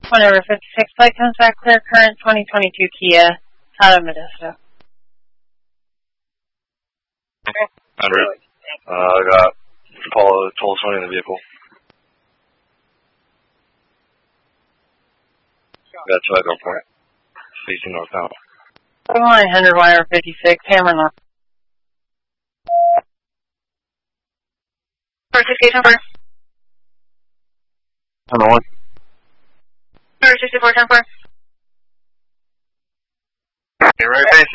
Whenever 56 flight comes back clear, current 2022 Kia out of Modesto. Andrew, I got Paula Tolson in the vehicle. Got to Echo Point, facing northbound. 100 wire 56, hammer lock. First escape number. 101. 64, 10-4. Get ready, face.